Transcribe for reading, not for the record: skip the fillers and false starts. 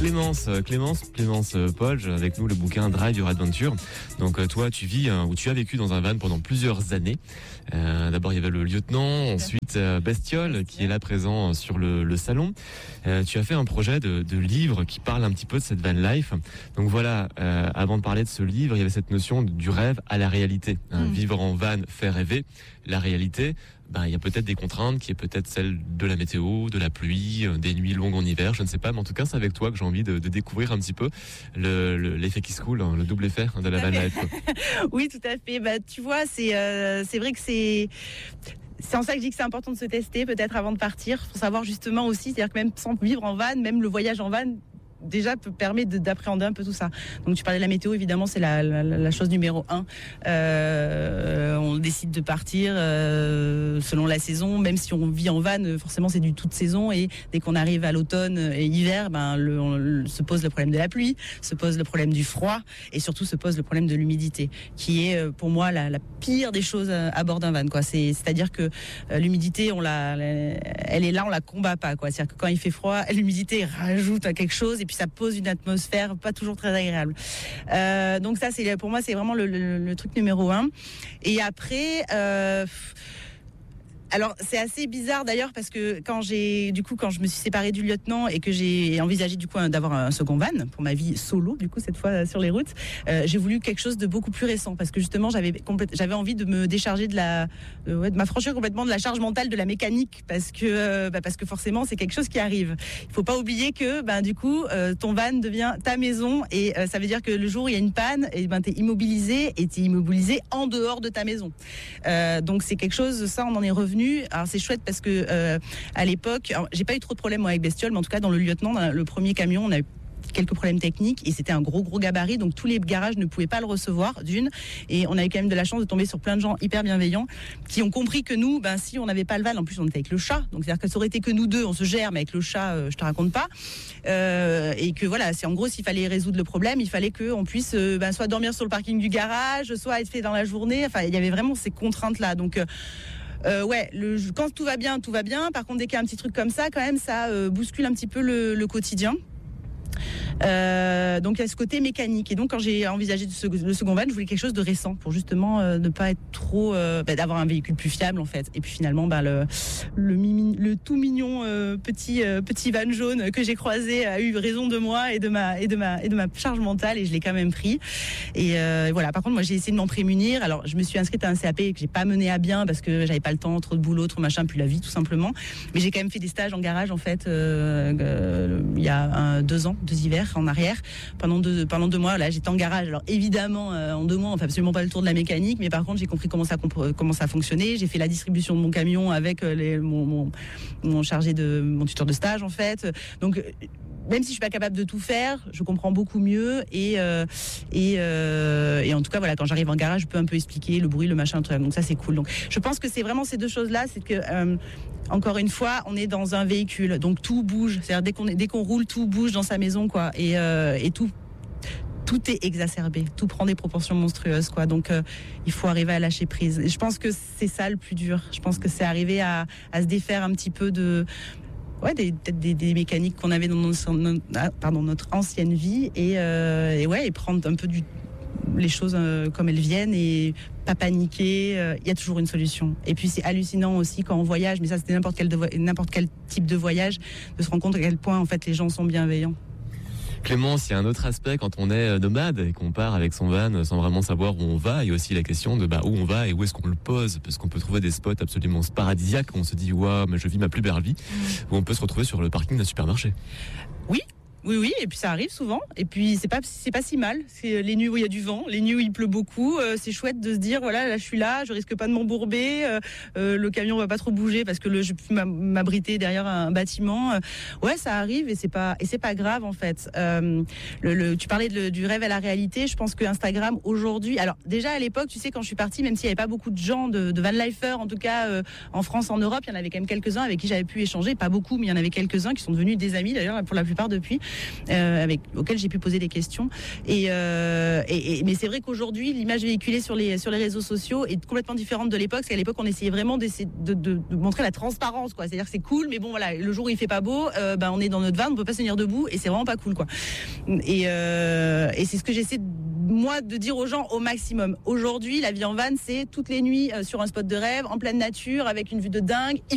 Clémence Polge, avec nous le bouquin Drive Your Adventure. Donc toi, tu vis ou tu as vécu dans un van pendant plusieurs années. D'abord, il y avait le lieutenant, ensuite Bestiole qui est là présent sur le salon. Tu as fait un projet de livre qui parle un petit peu de cette van life. Donc voilà, avant de parler de ce livre, il y avait cette notion du rêve à la réalité. Vivre en van fait rêver. La réalité, il y a peut-être des contraintes qui est peut-être celle de la météo, de la pluie, des nuits longues en hiver, je ne sais pas, mais en tout cas c'est avec toi que j'ai envie de découvrir un petit peu l'effet qui se coule, le double effet de la van life. Oui, tout à fait. Tu vois, c'est vrai que c'est en ça que je dis que c'est important de se tester peut-être avant de partir, pour savoir justement aussi, c'est-à-dire que même sans vivre en van, même le voyage en van déjà permet d'appréhender un peu tout ça. Donc tu parlais de la météo, évidemment, c'est la chose numéro 1. On décide de partir selon la saison, même si on vit en van, forcément c'est du toute saison, et dès qu'on arrive à l'automne et hiver, se pose le problème de la pluie, se pose le problème du froid, et surtout se pose le problème de l'humidité, qui est pour moi la pire des choses à bord d'un van, quoi. C'est-à-dire que l'humidité, elle est là, on la combat pas, quoi. C'est-à-dire que quand il fait froid, l'humidité rajoute à quelque chose, et puis ça pose une atmosphère pas toujours très agréable. Donc ça, pour moi, c'est vraiment le truc numéro 1. Et après, alors c'est assez bizarre d'ailleurs, parce que quand je me suis séparée du lieutenant et que j'ai envisagé du coup d'avoir un second van pour ma vie solo, du coup cette fois sur les routes, j'ai voulu quelque chose de beaucoup plus récent, parce que justement j'avais envie de me décharger de m'affranchir complètement de la charge mentale de la mécanique, parce que forcément c'est quelque chose qui arrive. Il faut pas oublier que du coup ton van devient ta maison, et ça veut dire que le jour où il y a une panne, et t'es immobilisé, et t'es immobilisé en dehors de ta maison. Donc c'est quelque chose, ça on en est revenu. Alors c'est chouette parce que à l'époque, j'ai pas eu trop de problèmes avec Bestiole, mais en tout cas dans le lieutenant, dans le premier camion, on a eu quelques problèmes techniques, et c'était un gros gabarit, donc tous les garages ne pouvaient pas le recevoir et on avait quand même de la chance de tomber sur plein de gens hyper bienveillants qui ont compris que nous, si on n'avait pas le van, en plus on était avec le chat, donc c'est-à-dire que ça aurait été que nous deux, on se gère, mais avec le chat, je te raconte pas, et que voilà, c'est en gros, s'il fallait résoudre le problème, il fallait qu'on puisse soit dormir sur le parking du garage, soit être fait dans la journée, enfin il y avait vraiment ces contraintes là, donc quand tout va bien, tout va bien. Par contre, dès qu'il y a un petit truc comme ça, quand même, ça bouscule un petit peu le quotidien. Donc il y a ce côté mécanique, et donc quand j'ai envisagé le second van, je voulais quelque chose de récent pour justement ne pas être trop d'avoir un véhicule plus fiable en fait. Et puis finalement le tout mignon petit van jaune que j'ai croisé a eu raison de moi et de ma charge mentale, et je l'ai quand même pris. Et voilà. Par contre, moi j'ai essayé de m'en prémunir. Alors je me suis inscrite à un CAP que j'ai pas mené à bien parce que j'avais pas le temps, trop de boulot, trop machin, puis la vie tout simplement. Mais j'ai quand même fait des stages en garage en fait il y a 2 hivers en arrière, pendant 2 mois. Là, j'étais en garage. Alors évidemment, en 2 mois, on fait absolument pas le tour de la mécanique, mais par contre, j'ai compris comment ça fonctionnait. J'ai fait la distribution de mon camion avec mon tuteur de stage en fait. Donc même si je suis pas capable de tout faire, je comprends beaucoup mieux, et en tout cas voilà, quand j'arrive en garage, je peux un peu expliquer le bruit, le machin, tout ça. Donc ça c'est cool. Donc je pense que c'est vraiment ces 2 choses-là, c'est que encore une fois, on est dans un véhicule, donc tout bouge. C'est-à-dire dès qu'on roule, tout bouge dans sa maison, quoi, et tout est exacerbé, tout prend des proportions monstrueuses, quoi. Donc il faut arriver à lâcher prise. Et je pense que c'est ça le plus dur. Je pense que c'est arriver à se défaire un petit peu des mécaniques qu'on avait dans notre ancienne vie, et prendre un peu les choses comme elles viennent, et pas paniquer. Il y a toujours une solution. Et puis c'est hallucinant aussi quand on voyage, mais ça c'était n'importe quel type de voyage, de se rendre compte à quel point en fait les gens sont bienveillants. Clémence, il y a un autre aspect quand on est nomade et qu'on part avec son van sans vraiment savoir où on va. Il y a aussi la question de où on va et où est-ce qu'on le pose, parce qu'on peut trouver des spots absolument paradisiaques où on se dit waouh, mais je vis ma plus belle vie, où on peut se retrouver sur le parking d'un supermarché. Oui, et puis ça arrive souvent, et puis c'est pas si mal. C'est les nuits où il y a du vent, les nuits où il pleut beaucoup, c'est chouette de se dire voilà, là je suis là, je risque pas de m'embourber, le camion va pas trop bouger parce que je peux m'abriter derrière un bâtiment. Ouais, ça arrive, et c'est pas grave en fait. Tu parlais du rêve à la réalité. Je pense que Instagram aujourd'hui, alors déjà à l'époque, tu sais, quand je suis partie, même s'il y avait pas beaucoup de gens de vanlifers, en tout cas en France, en Europe, il y en avait quand même quelques-uns avec qui j'avais pu échanger, pas beaucoup, mais il y en avait quelques-uns qui sont devenus des amis d'ailleurs pour la plupart depuis. auxquels j'ai pu poser des questions. Mais c'est vrai qu'aujourd'hui, l'image véhiculée sur les réseaux sociaux est complètement différente de l'époque. Parce qu'à l'époque, on essayait vraiment de montrer la transparence, quoi. C'est-à-dire que c'est cool, mais bon, voilà, le jour où il fait pas beau, on est dans notre van, on peut pas se tenir debout, et c'est vraiment pas cool, quoi. Et c'est ce que j'essaie moi de dire aux gens au maximum. Aujourd'hui, la vie en van, c'est toutes les nuits sur un spot de rêve, en pleine nature, avec une vue de dingue.